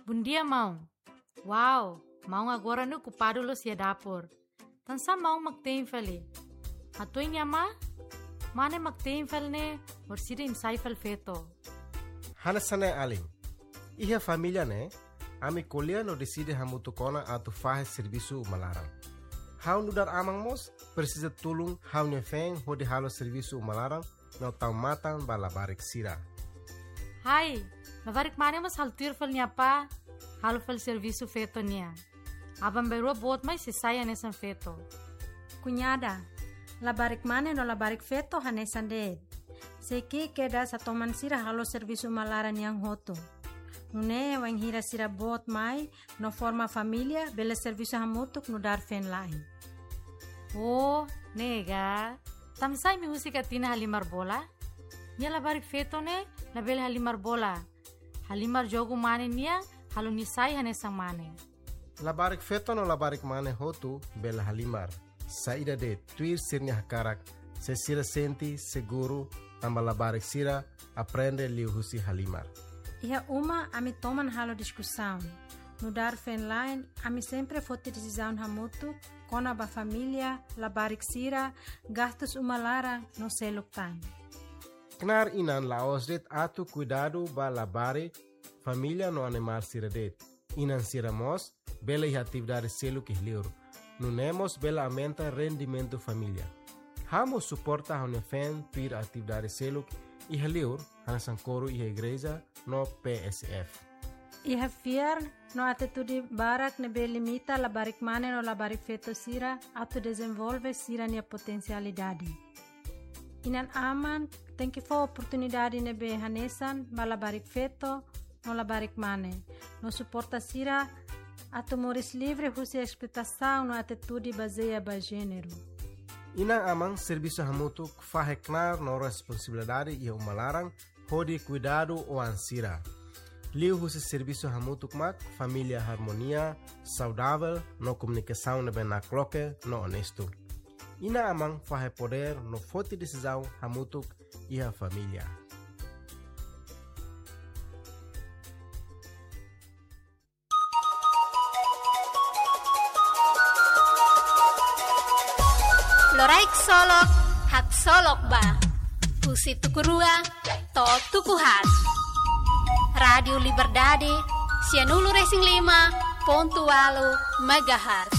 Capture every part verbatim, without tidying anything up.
Bom dia, Mau. Uau, Mau agora no ocupado lo sia dapur. Tansa Mau magteenfali. Atoy niya ma? Mane magteenfal ne, or sida insaifal feto. Hanasane aling. Iha família ne, ami kolia no decide hamutu kona atu fahe serviço malarang. Hau nudar amang mos, precisa tulung hau ne feng hodi halo serviço malarang no tau matang bala barik sira. Hai, labarik mane mas haltir fal niya pa, halo fal serviço feto niya. Abang berua bot mai se saya nesan feto. Cunhada, labarik mane no labarik feto hanesan de. Seki keda sa toman sira halo serviço malaran yang hoto. Nune wang hira sira bot mai no forma família bela serviço hamutuk no dar fen lain. Oh, nega. Tamsay mi musika tina halimar bola? Nia labarik feto ne, label halimar bola. Halimar jogo mane nia, halo nisay hanesang mane. Labarik feto no labarik mane hotu bela halimar. Saída de tuir sirnya hakarak, se sira senti seguro, tamba labarik sira, aprende liu husi halimar. Iha uma ami toman halo discussão. No dar fen line, ami sempre fote decisão hamutu, kona ba família, labarik sira, gastos uma lara no seluk time. Knar inan laos det atu cuidado ba labare, família no animal sira det. Inan sira mos, bela iha atividade seluk ihliur. Nunemos bela aumenta rendimento família. Hamo suporta hone fen tuir atividade seluk ihliur, hanasan coro iha igreja no P S F. Iha fiar no atitude barak nebe limita labarik mane no labarik feto sira atu desenvolve sira nia potencialidade. Inan aman tem que for oportunidade nebe hanesan ba labarik feto no labarik mane. No suporta sira atu moris livre husi expectação no atitude baseia ba gênero. Inang amang serviço hamutuk faheknar no responsabilidade e uma larang hodi cuidado o ansira. Liu husi serviço hamutuk mak família harmonia, saudável, no comunicação nebe na cloque, no honesto. Ina amang fahe poder no forte decisão hamutuk e a família. Loraik solok, hak solok ba. Pusi tukurua, to tukuhat. Radio Liberdade, Sianulu Racing lima, Pontualo, Megahertz.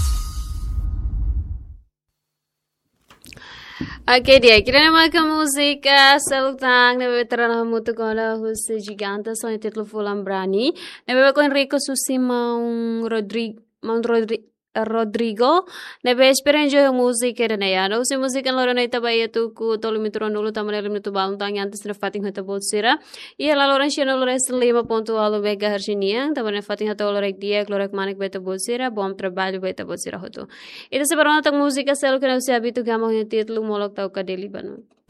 Oke dia, kira nama ke musika selutang na veterana hamutu kola hus giganta so yung titulo fulang brani. Na ko Enrico Susi Mount Rodrigo, Mount Rodrigo. Rodrigo, nebe esperenjo yung musika na yan. Usi musika loro na itabay ito ku tolo mitro nulo tamarelim nito balong tangi antes na fating hata bot sira. Iya laloran siya nulo res lima ponto alo vega harsinia. Tamarelim fating hata olo rek dia klorek manik beta bot sira. Bom trabalho beta bot sira hoto. Ito sa parang natang musika selo ka na usi abito gamang yung titlo molok tau ka deli banon.